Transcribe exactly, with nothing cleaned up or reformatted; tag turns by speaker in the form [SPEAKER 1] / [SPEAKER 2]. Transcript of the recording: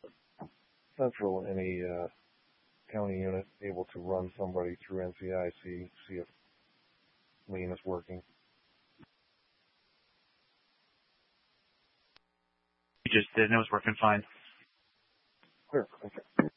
[SPEAKER 1] Central, any uh, county unit able to run somebody through N C I, see see if lien is working.
[SPEAKER 2] You just did, and it was working fine.
[SPEAKER 1] Clear. Okay.